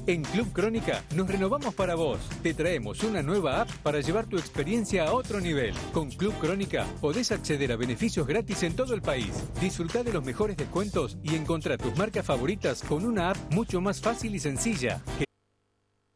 En Club Crónica nos renovamos para vos. Te traemos una nueva app para llevar tu experiencia a otro nivel. Con Club Crónica podés acceder a beneficios gratis en todo el país. Disfrutá de los mejores descuentos y encontrá tus marcas favoritas con una app mucho más fácil y sencilla.